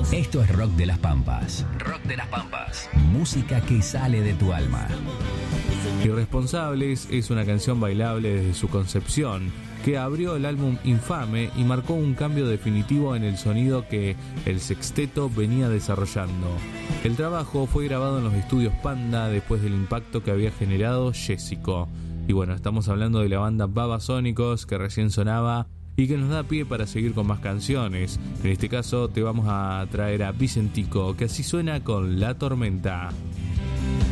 Esto es Rock de las Pampas. Rock de las Pampas. Música que sale de tu alma. Irresponsables es una canción bailable desde su concepción, que abrió el álbum Infame y marcó un cambio definitivo en el sonido que el sexteto venía desarrollando. El trabajo fue grabado en los estudios Panda después del impacto que había generado Jessico. Y bueno, estamos hablando de la banda Babasónicos, que recién sonaba y que nos da pie para seguir con más canciones. En este caso te vamos a traer a Vicentico, que así suena con La Tormenta.